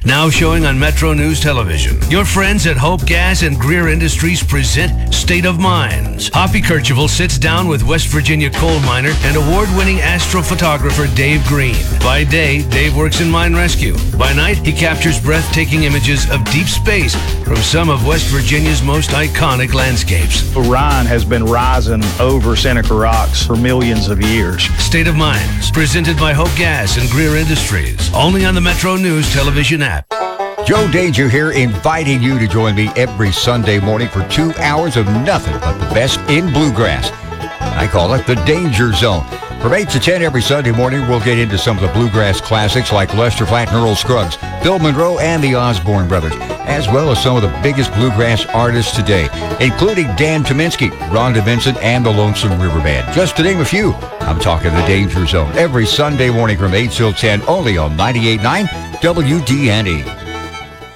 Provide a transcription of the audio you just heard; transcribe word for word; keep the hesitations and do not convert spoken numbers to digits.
Now showing on Metro News Television. Your friends at Hope Gas and Greer Industries present State of Mines. Hoppy Kercheval sits down with West Virginia coal miner and award-winning astrophotographer Dave Green. By day, Dave works in mine rescue. By night, he captures breathtaking images of deep space from some of West Virginia's most iconic landscapes. Orion has been rising over Seneca Rocks for millions of years. State of Mines, presented by Hope Gas and Greer Industries. Only on the Metro News Television app. Joe Danger here, inviting you to join me every Sunday morning for two hours of nothing but the best in bluegrass. I call it the Danger Zone. From eight to ten every Sunday morning, we'll get into some of the bluegrass classics like Lester Flatt and Earl Scruggs, Bill Monroe, and the Osborne Brothers, as well as some of the biggest bluegrass artists today, including Dan Tominski, Rhonda Vincent, and the Lonesome River Band, just to name a few. I'm talking the Danger Zone every Sunday morning from eight till ten, only on ninety-eight point nine W D N E.